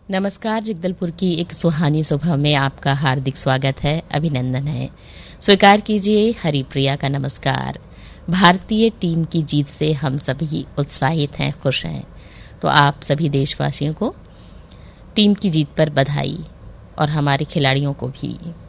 नमस्कार। जगदलपुर की एक सुहानी सुबह में आपका हार्दिक स्वागत है, अभिनंदन है। स्वीकार कीजिए हरिप्रिया का नमस्कार। भारतीय टीम की जीत से हम सभी उत्साहित हैं, खुश हैं। तो आप सभी देशवासियों को टीम की जीत पर बधाई और हमारे खिलाड़ियों को भी।